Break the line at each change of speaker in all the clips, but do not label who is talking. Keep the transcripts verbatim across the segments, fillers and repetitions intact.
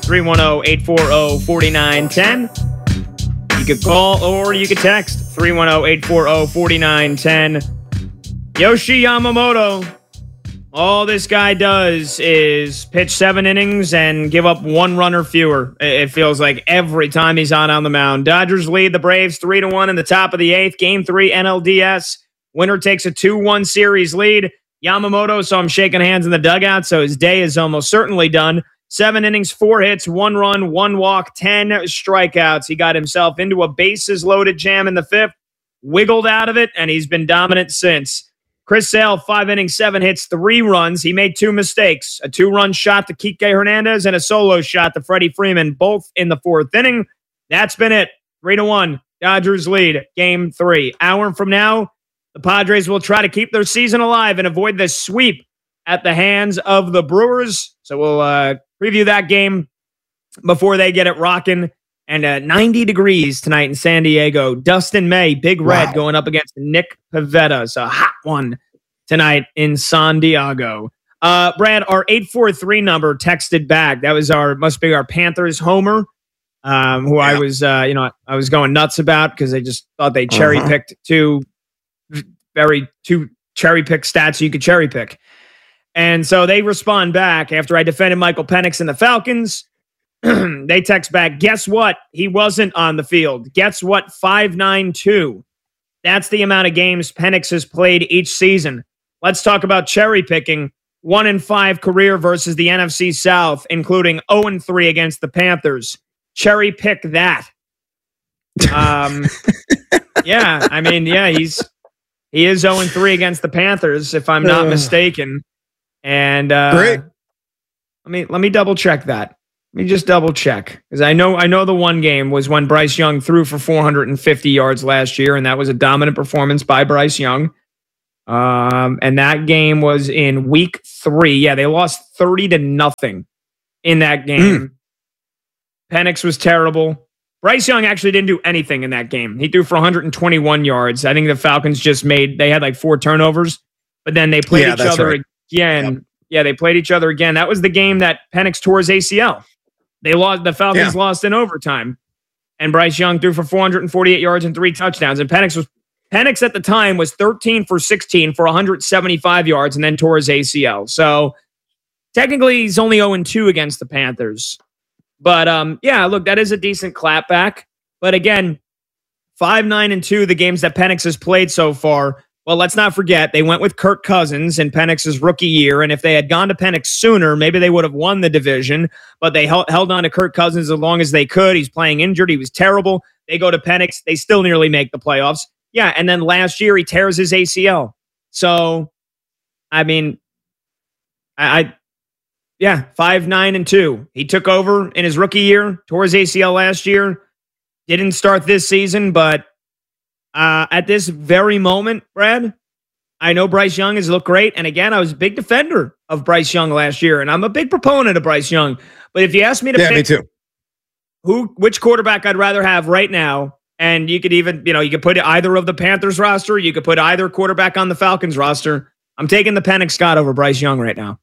three one zero, eight four zero, four nine one zero. You could call or you could text three one zero, eight four zero, four nine one zero. Yoshi Yamamoto. All this guy does is pitch seven innings and give up one run or fewer. It feels like every time he's on on the mound. Dodgers lead the Braves three to one in the top of the eighth. Game three N L D S. Winner takes a two one series lead. Yamamoto saw him shaking hands in the dugout, so his day is almost certainly done. Seven innings, four hits, one run, one walk, ten strikeouts. He got himself into a bases-loaded jam in the fifth, wiggled out of it, and he's been dominant since. Chris Sale, five innings, seven hits, three runs. He made two mistakes, a two-run shot to Kike Hernandez and a solo shot to Freddie Freeman, both in the fourth inning. That's been it. Three to one. Dodgers lead game three. Hour from now, the Padres will try to keep their season alive and avoid the sweep at the hands of the Brewers. So we'll uh, preview that game before they get it rocking. And uh, ninety degrees tonight in San Diego. Dustin May, Big Red, wow, going up against Nick Pivetta. It's a hot one tonight in San Diego. Uh, Brad, our eight four three number texted back. That was our, must be our Panthers homer, um, who yeah. I was, uh, you know, I was going nuts about because I just thought they cherry picked uh-huh. two very, two cherry pick stats you could cherry pick. And so they respond back after I defended Michael Penix and the Falcons. They text back, guess what? He wasn't on the field. Guess what? five nine two. That's the amount of games Penix has played each season. Let's talk about cherry picking. One in five career versus the N F C South, including zero and three against the Panthers. Cherry pick that. Um, yeah, I mean, yeah, he's he is zero and three against the Panthers, if I'm not mistaken. And uh,
great.
Let me let me double check that. Let me just double check, because I know I know the one game was when Bryce Young threw for four hundred fifty yards last year, and that was a dominant performance by Bryce Young. Um, and that game was in week three. Yeah, they lost thirty to nothing in that game. Mm. Penix was terrible. Bryce Young actually didn't do anything in that game. He threw for one hundred twenty-one yards. I think the Falcons just made, they had like four turnovers, but then they played yeah, each other right. again. Yep. Yeah, they played each other again. That was the game that Penix tore his A C L. They lost. The Falcons yeah. lost in overtime, and Bryce Young threw for four hundred forty-eight yards and three touchdowns. And Penix was Penix at the time was thirteen for sixteen for one hundred seventy-five yards, and then tore his A C L. So technically, he's only zero and two against the Panthers. But um, yeah, look, that is a decent clapback. But again, five nine and two, the games that Penix has played so far. Well, let's not forget, they went with Kirk Cousins in Penix's rookie year, and if they had gone to Penix sooner, maybe they would have won the division, but they held, held on to Kirk Cousins as long as they could. He's playing injured. He was terrible. They go to Penix. They still nearly make the playoffs. Yeah, and then last year, he tears his A C L. So, I mean, I, I yeah, five nine and two. He took over in his rookie year, tore his A C L last year, didn't start this season, but Uh, at this very moment, Brad, I know Bryce Young has looked great. And again, I was a big defender of Bryce Young last year, and I'm a big proponent of Bryce Young. But if you ask me to
yeah,
pick
me too.
who, which quarterback I'd rather have right now, and you could even, you know, you could put either of the Panthers roster, you could put either quarterback on the Falcons roster. I'm taking the Penix Scott over Bryce Young right now.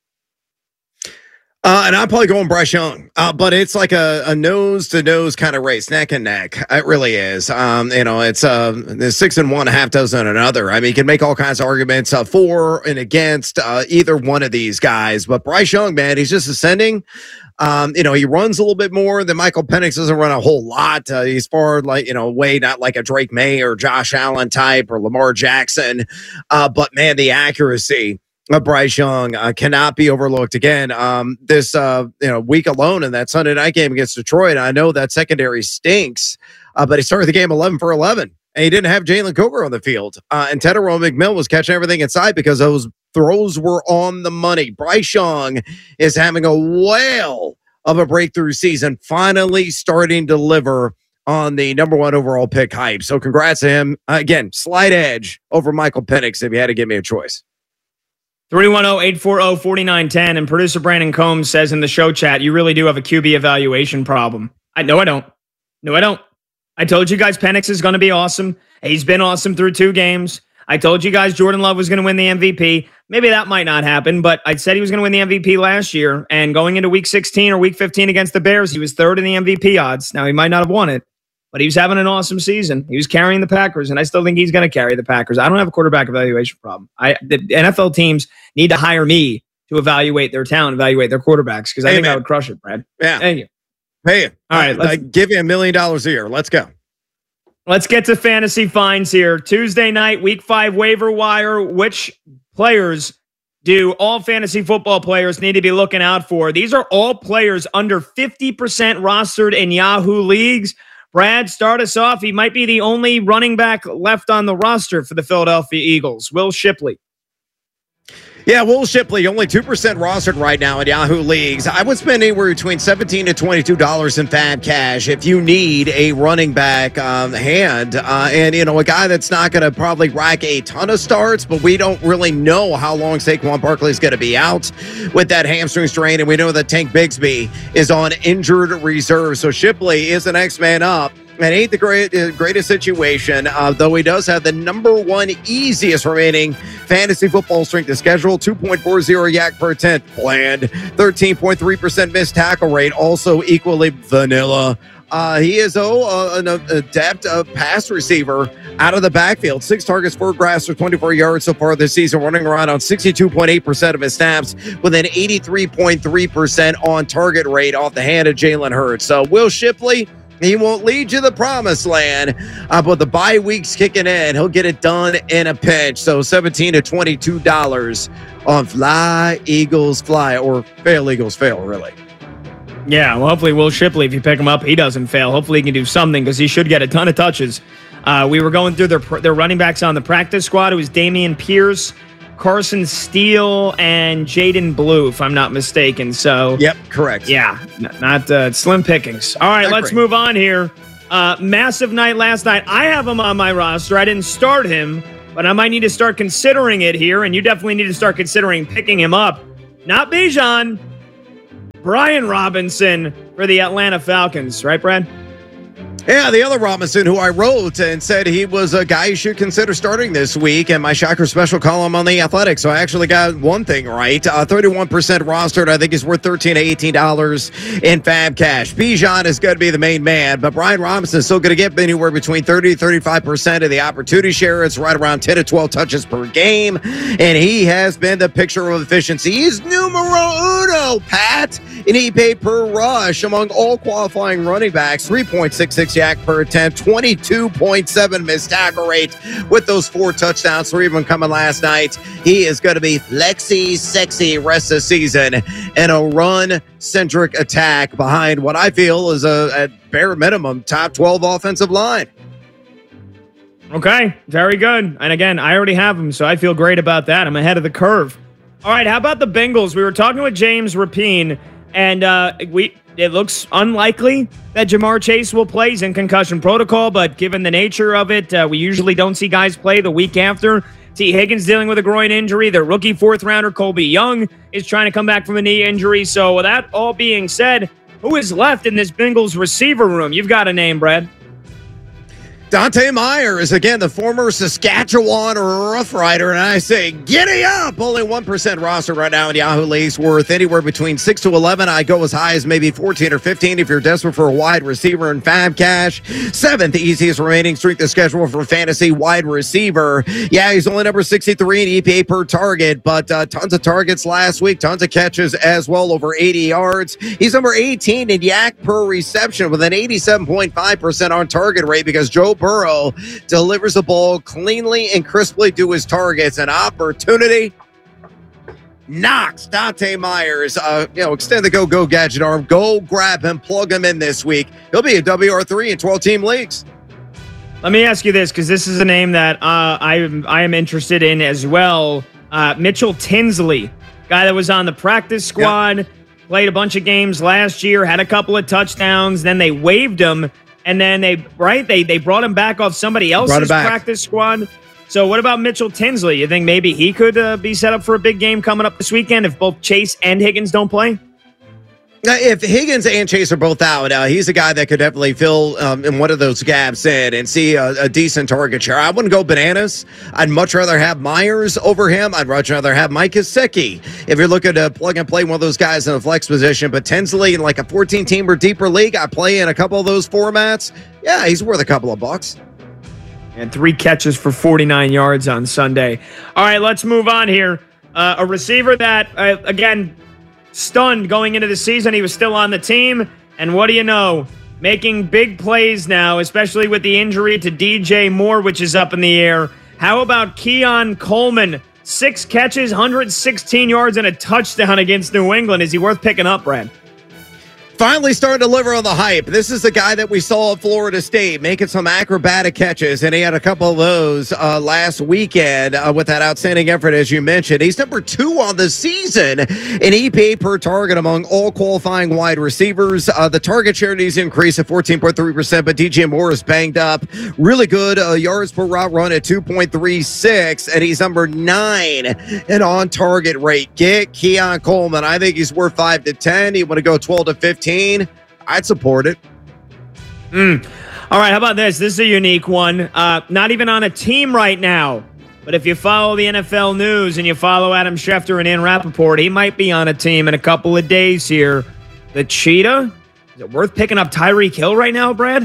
Uh, and I'm probably going Bryce Young, uh, but it's like a, a nose-to-nose kind of race, neck and neck. It really is. Um, you know, it's uh, the six and one, a half dozen another. I mean, you can make all kinds of arguments uh, for and against uh, either one of these guys. But Bryce Young, man, he's just ascending. Um, you know, he runs a little bit more than Michael Penix. Doesn't run a whole lot. Uh, he's far, like, you know, way not like a Drake May or Josh Allen type or Lamar Jackson. Uh, but, man, the accuracy of Bryce Young uh, cannot be overlooked. Again, um, this uh, you know week alone in that Sunday night game against Detroit, I know that secondary stinks, uh, but he started the game eleven for eleven, and he didn't have Jalen Coker on the field. Uh, and Tedero McMillan was catching everything inside because those throws were on the money. Bryce Young is having a whale of a breakthrough season, finally starting to deliver on the number one overall pick hype. So congrats to him. Uh, again, slight edge over Michael Penix if you had to give me a choice.
three one zero, eight four zero, four nine one zero. And producer Brandon Combs says in the show chat, you really do have a Q B evaluation problem. I No, I don't. No, I don't. I told you guys Penix is going to be awesome. He's been awesome through two games. I told you guys Jordan Love was going to win the M V P. Maybe that might not happen, but I said he was going to win the M V P last year. And going into week sixteen or week fifteen against the Bears, he was third in the M V P odds. Now, he might not have won it, but he was having an awesome season. He was carrying the Packers, and I still think he's going to carry the Packers. I don't have a quarterback evaluation problem. I The N F L teams need to hire me to evaluate their talent, evaluate their quarterbacks, because I
hey,
think
man.
I would crush it, Brad.
Yeah.
Thank you.
Hey,
all right.
I, I give you a million dollars a year. Let's go.
Let's get to fantasy finds here. Tuesday night, week five waiver wire. Which players do all fantasy football players need to be looking out for? These are all players under fifty percent rostered in Yahoo leagues. Brad, start us off. He might be the only running back left on the roster for the Philadelphia Eagles. Will Shipley.
Yeah, Will Shipley, only two percent rostered right now in Yahoo leagues. I would spend anywhere between seventeen to twenty-two dollars in Fab Cash if you need a running back um, hand. Uh, and, you know, a guy that's not going to probably rack a ton of starts, but we don't really know how long Saquon Barkley is going to be out with that hamstring strain. And we know that Tank Bigsby is on injured reserve. So Shipley is the next man up. And ain't the great, uh, greatest situation, uh, though he does have the number one easiest remaining fantasy football strength of schedule, two point four oh yak per attempt planned, thirteen point three percent missed tackle rate, also equally vanilla. Uh, he is oh, uh, an adept uh, pass receiver out of the backfield. Six targets, four grabs for twenty-four yards so far this season, running around on sixty-two point eight percent of his snaps with an eighty-three point three percent on target rate off the hand of Jalen Hurts. So Will Shipley, he won't lead you to the promised land, uh, but the bye week's kicking in. He'll get it done in a pinch. So seventeen to twenty-two dollars on Fly, Eagles, Fly, or Fail, Eagles, Fail, really.
Yeah, well, hopefully Will Shipley, if you pick him up, he doesn't fail. Hopefully he can do something because he should get a ton of touches. Uh, we were going through their, their running backs on the practice squad. It was Damian Pierce, Carson Steele, and Jaden Blue, if I'm not mistaken. So,
yep, correct.
Yeah, n- not uh, slim pickings. All right,
Not
let's
great.
move on here. Uh, massive night last night. I have him on my roster. I didn't start him, but I might need to start considering it here, and you definitely need to start considering picking him up. Not Bijan, Brian Robinson for the Atlanta Falcons. Right, Brad?
Yeah, the other Robinson who I wrote and said he was a guy you should consider starting this week in my Shocker Special column on The Athletic. So I actually got one thing right. Uh, thirty-one percent rostered. I think he's worth thirteen to eighteen dollars in Fab Cash. Bijan is going to be the main man, but Brian Robinson is still going to get anywhere between thirty to thirty-five percent of the opportunity share. It's right around ten to twelve touches per game, and he has been the picture of efficiency. He's numero uno, Pat, in E P A per rush among all qualifying running backs. three point six six yak per attempt, twenty-two point seven missed tackle rate with those four touchdowns, three of them coming last night. He is going to be flexy, sexy rest of the season and a run-centric attack behind what I feel is a, at bare minimum, top twelve offensive line.
Okay, very good. And again, I already have him, so I feel great about that. I'm ahead of the curve. All right, how about the Bengals? We were talking with James Rapine, and uh, we it looks unlikely that Jamar Chase will play. He's in concussion protocol, but given the nature of it, uh, we usually don't see guys play the week after. T. Higgins dealing with a groin injury. Their rookie fourth-rounder, Colby Young, is trying to come back from a knee injury. So with that all being said, who is left in this Bengals receiver room? You've got a name, Brad.
Dante Myers, again, the former Saskatchewan Rough Rider, and I say, giddy up! Only one percent roster right now in Yahoo Leagues, worth anywhere between six to eleven. I go as high as maybe fourteen or fifteen if you're desperate for a wide receiver in Fab Cash. Seventh easiest remaining strength of schedule for fantasy wide receiver. Yeah, he's only number sixty-three in E P A per target, but uh, tons of targets last week, tons of catches as well, over eighty yards. He's number eighteen in yak per reception with an eighty-seven point five percent on target rate because Joe Burrow delivers the ball cleanly and crisply to his targets. An opportunity knocks Dante Myers. Uh, you know, extend the go go gadget arm. Go grab him, plug him in this week. He'll be a W R three in twelve team leagues.
Let me ask you this, because this is a name that uh, I am I am interested in as well. Uh, Mitchell Tinsley, guy that was on the practice squad, yep. Played a bunch of games last year, had a couple of touchdowns. Then they waived him. And then they, right, they they brought him back off somebody else's practice squad. So what about Mitchell Tinsley? You think maybe he could uh, be set up for a big game coming up this weekend if both Chase and Higgins don't play?
If Higgins and Chase are both out, uh, he's a guy that could definitely fill um, in one of those gaps in and see a, a decent target share. I wouldn't go bananas. I'd much rather have Myers over him. I'd much rather have Mike Gesicki. If you're looking to plug and play one of those guys in a flex position, but Tinsley in like a fourteen-team or deeper league, I play in a couple of those formats. Yeah, he's worth a couple of bucks.
And three catches for forty-nine yards on Sunday. All right, let's move on here. Uh, a receiver that, uh, again, stunned going into the season. He was still on the team. And what do you know? Making big plays now, especially with the injury to D J Moore, which is up in the air. How about Keon Coleman? Six catches, one hundred sixteen yards, and a touchdown against New England. Is he worth picking up, Brad?
Finally starting to deliver on the hype. This is the guy that we saw at Florida State making some acrobatic catches, and he had a couple of those uh, last weekend uh, with that outstanding effort, as you mentioned. He's number two on the season in E P A per target among all qualifying wide receivers. Uh, the target share needs increased at fourteen point three percent, but D J Moore is banged up. Really good uh, yards per route run at two point three six, and he's number nine in on-target rate. Get Keon Coleman. I think he's worth five to ten. You want to go twelve to fifteen? I'd support it.
Mm. All right, how about this? This is a unique one. Uh, not even on a team right now, but if you follow the N F L news and you follow Adam Schefter and Ian Rappaport, he might be on a team in a couple of days here. The Cheetah? Is it worth picking up Tyreek Hill right now, Brad?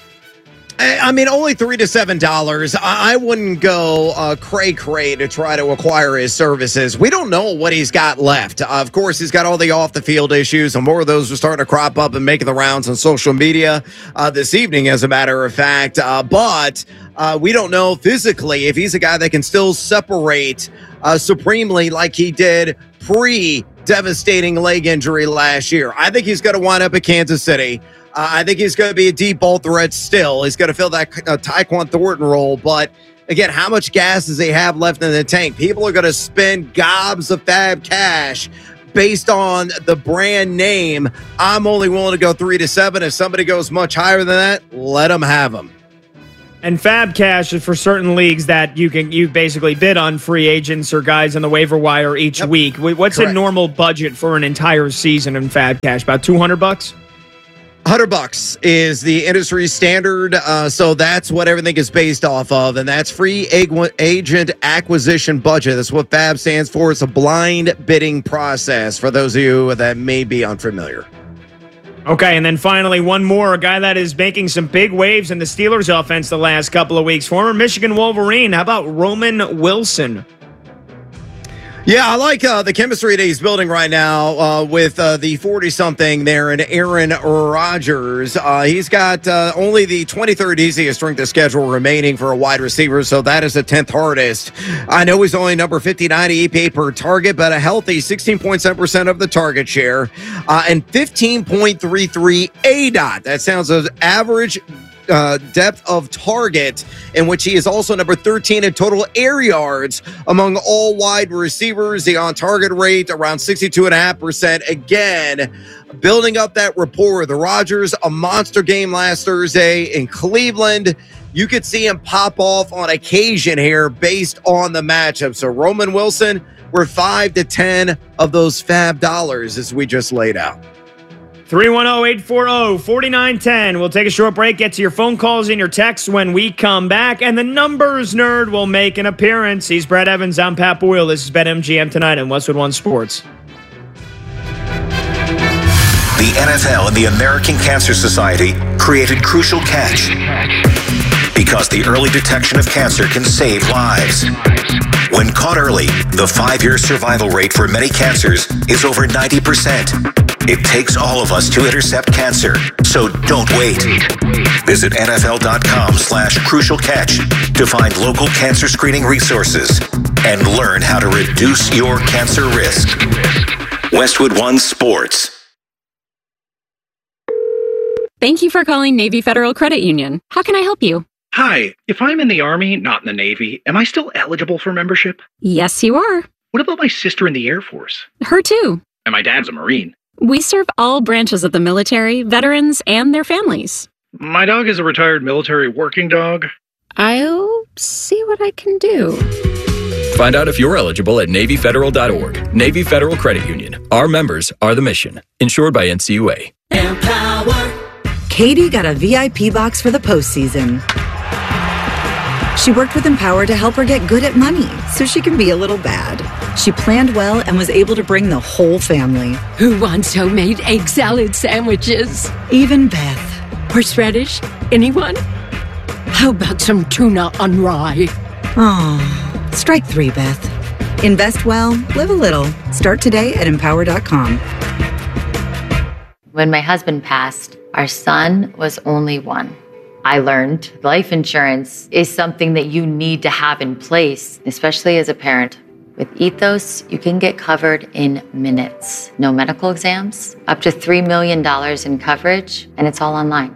I mean, only three to seven dollars. I wouldn't go uh, cray cray to try to acquire his services. We don't know what he's got left. Uh, of course, he's got all the off the field issues, and more of those are starting to crop up and making the rounds on social media uh, this evening, as a matter of fact. Uh, but uh, we don't know physically if he's a guy that can still separate uh, supremely like he did pre devastating leg injury last year. I think he's going to wind up at Kansas City. Uh, I think he's going to be a deep ball threat still. He's going to fill that uh, Tyquan Thornton role. But again, how much gas does he have left in the tank? People are going to spend gobs of fab cash based on the brand name. I'm only willing to go three to seven. If somebody goes much higher than that, let them have them.
And Fab Cash is for certain leagues that you can you basically bid on free agents or guys on the waiver wire each yep. week. What's Correct. a normal budget for an entire season in Fab Cash? About two hundred bucks?
one hundred bucks is the industry standard, uh, so that's what everything is based off of, and that's free ag- agent acquisition budget. That's what Fab stands for. It's a blind bidding process for those of you that may be unfamiliar.
Okay, and then finally, one more, a guy that is making some big waves in the Steelers offense the last couple of weeks, former Michigan Wolverine. How about Roman Wilson?
Yeah, I like uh, the chemistry that he's building right now uh, with uh, the forty-something there and Aaron Rodgers. Uh, he's got uh, only the twenty-third easiest strength of schedule remaining for a wide receiver, so that is the tenth hardest. I know he's only number fifty-nine E P A per target, but a healthy sixteen point seven percent of the target share uh, and fifteen point three three A D O T. That sounds as average Uh, depth of target, in which he is also number thirteen in total air yards among all wide receivers. The on-target rate around sixty-two point five percent. Again, building up that rapport. The Rodgers, a monster game last Thursday in Cleveland. You could see him pop off on occasion here based on the matchup. So Roman Wilson, we're five to ten of those fab dollars as we just laid out.
three one zero, eight four zero, four nine one zero. We'll take a short break, get to your phone calls and your texts when we come back, and the numbers nerd will make an appearance. He's Brad Evans. I'm Pat Boyle. This is BetMGM tonight on Westwood One Sports.
The N F L and the American Cancer Society created Crucial Catch because the early detection of cancer can save lives. When caught early, the five-year survival rate for many cancers is over ninety percent. It takes all of us to intercept cancer, so don't wait. Visit nfl.com slash crucial catch to find local cancer screening resources and learn how to reduce your cancer risk. Westwood One Sports.
Thank you for calling Navy Federal Credit Union. How can I help you?
Hi, if I'm in the Army, not in the Navy, am I still eligible for membership?
Yes, you are.
What about my sister in the Air Force?
Her too.
And my dad's a Marine.
We serve all branches of the military, veterans, and their families.
My dog is a retired military working dog.
I'll see what I can do.
Find out if you're eligible at Navy Federal dot org. Navy Federal Credit Union. Our members are the mission. Insured by N C U A.
Empower. Katie got a V I P box for the postseason. She worked with Empower to help her get good at money so she can be a little bad. She planned well and was able to bring the whole family.
Who wants homemade egg salad sandwiches?
Even Beth.
Horseradish? Anyone? How about some tuna on rye?
Oh, strike three, Beth. Invest well, live a little. Start today at empower dot com.
When my husband passed, our son was only one. I learned life insurance is something that you need to have in place, especially as a parent. With Ethos, you can get covered in minutes. No medical exams, up to three million dollars in coverage, and it's all online.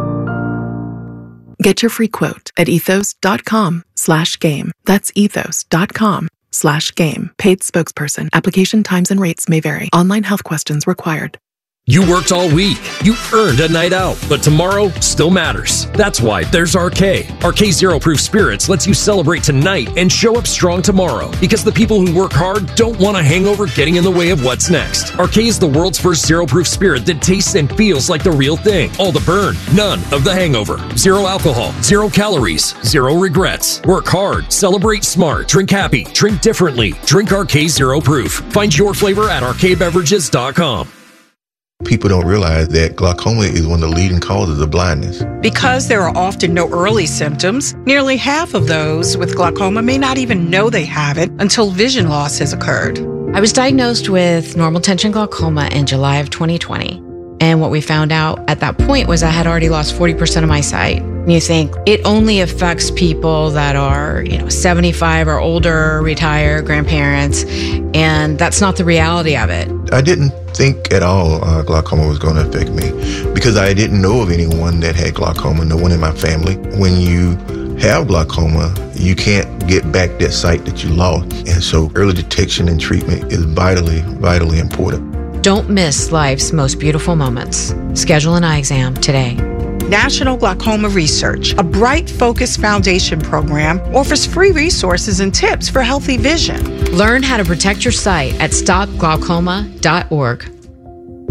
Get your free quote at ethos dot com slash game. That's ethos dot com slash game. Paid spokesperson. Application times and rates may vary. Online health questions required.
You worked all week. You earned a night out, but tomorrow still matters. That's why there's R K. R K Zero Proof Spirits lets you celebrate tonight and show up strong tomorrow, because the people who work hard don't want a hangover getting in the way of what's next. R K is the world's first zero proof spirit that tastes and feels like the real thing. All the burn, none of the hangover. Zero alcohol, zero calories, zero regrets. Work hard, celebrate smart, drink happy, drink differently. Drink R K Zero Proof. Find your flavor at R K beverages dot com.
People don't realize that glaucoma is one of the leading causes of blindness.
Because there are often no early symptoms, nearly half of those with glaucoma may not even know they have it until vision loss has occurred.
I was diagnosed with normal tension glaucoma in July of twenty twenty. And what we found out at that point was I had already lost forty percent of my sight. And you think it only affects people that are, you know, seventy-five or older, retired, grandparents, and that's not the reality of it.
I didn't think at all uh, glaucoma was going to affect me because I didn't know of anyone that had glaucoma, no one in my family. When you have glaucoma, you can't get back that sight that you lost. And so early detection and treatment is vitally, vitally important.
Don't miss life's most beautiful moments. Schedule an eye exam today.
National Glaucoma Research, a bright, focused foundation program, offers free resources and tips for healthy vision.
Learn how to protect your sight at stop glaucoma dot org.